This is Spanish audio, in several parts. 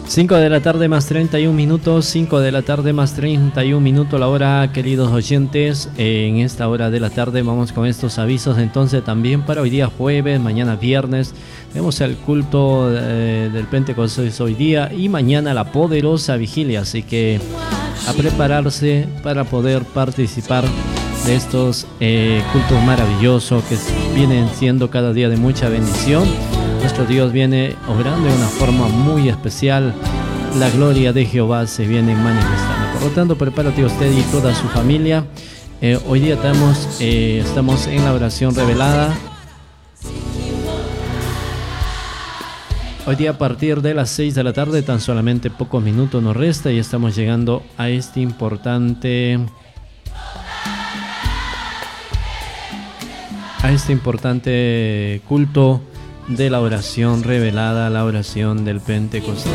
5 de la tarde más 31 minutos, 5 de la tarde más 31 minutos la hora, queridos oyentes. En esta hora de la tarde vamos con estos avisos entonces también para hoy día jueves, mañana viernes. Tenemos el culto del Pentecostés hoy día y mañana la poderosa vigilia, así que a prepararse para poder participar de estos cultos maravillosos que vienen siendo cada día de mucha bendición. Nuestro Dios viene obrando de una forma muy especial. La gloria de Jehová se viene manifestando. Por lo tanto, prepárate usted y toda su familia. Hoy día estamos en la oración revelada. Hoy día a partir de las 6 de la tarde, tan solamente pocos minutos nos resta y estamos llegando a este importante culto de la oración revelada, la oración del Pentecostés.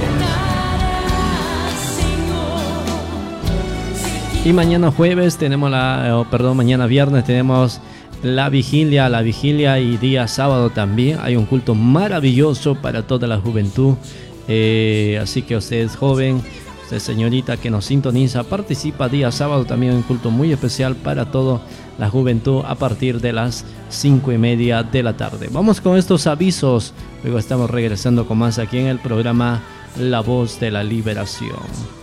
Y mañana jueves tenemos mañana viernes tenemos la vigilia y día sábado también hay un culto maravilloso para toda la juventud. Así que usted es joven, usted señorita que nos sintoniza, participa día sábado también un culto muy especial para toda la juventud a partir de las 5:30 de la tarde. Vamos con estos avisos, luego estamos regresando con más aquí en el programa La Voz de la Liberación.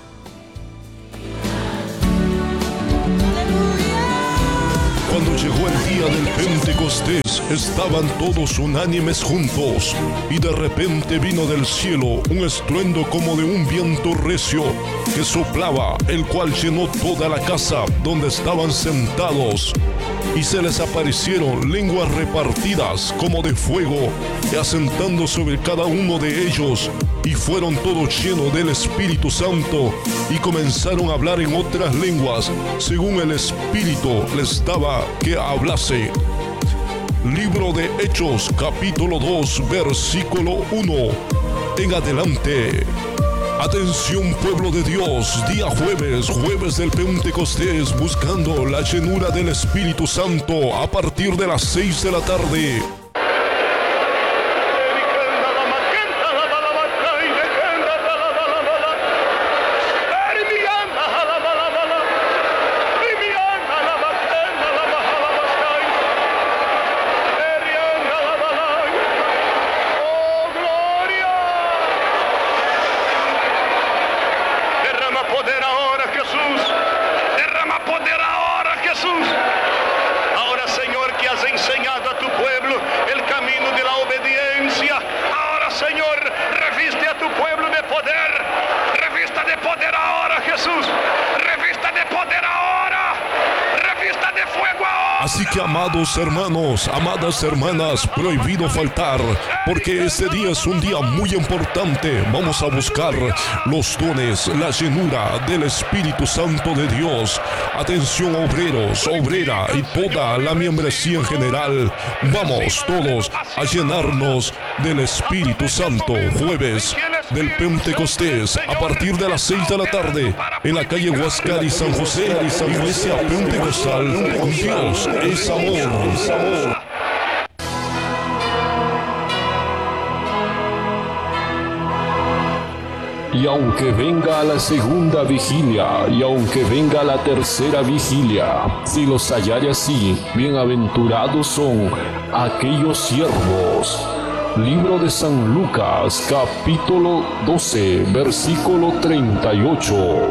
Cuando llegó el día del Pentecostés, estaban todos unánimes juntos, y de repente vino del cielo un estruendo como de un viento recio que soplaba, el cual llenó toda la casa donde estaban sentados. Y se les aparecieron lenguas repartidas como de fuego, y asentando sobre cada uno de ellos, y fueron todos llenos del Espíritu Santo, y comenzaron a hablar en otras lenguas, según el Espíritu les daba que hablase. Libro de Hechos, capítulo 2, versículo 1 en adelante. Atención, pueblo de Dios, día jueves del Pentecostés, buscando la llenura del Espíritu Santo a partir de las 6 de la tarde. Así que, amados hermanos, amadas hermanas, prohibido faltar, porque este día es un día muy importante. Vamos a buscar los dones, la llenura del Espíritu Santo de Dios. Atención, obreros, obrera y toda la membresía en general. Vamos todos a llenarnos del Espíritu Santo. Jueves del Pentecostés, a partir de las 6 de la tarde, en la calle Huáscar y San José, Iglesia Pentecostal. Dios es amor. Y aunque venga la segunda vigilia, y aunque venga la tercera vigilia, si los hallare así, bienaventurados son aquellos siervos. Libro de San Lucas, capítulo 12, versículo 38.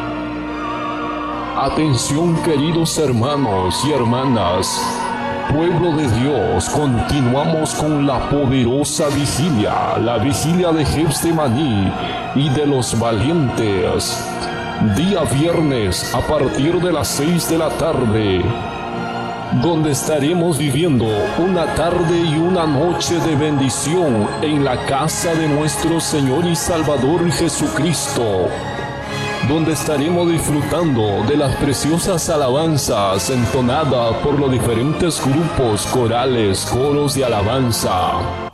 Atención, queridos hermanos y hermanas, pueblo de Dios, continuamos con la poderosa vigilia, la vigilia de Getsemaní y de los valientes. Día viernes a partir de las 6 de la tarde, donde estaremos viviendo una tarde y una noche de bendición en la casa de nuestro Señor y Salvador Jesucristo, donde estaremos disfrutando de las preciosas alabanzas entonadas por los diferentes grupos corales, coros de alabanza.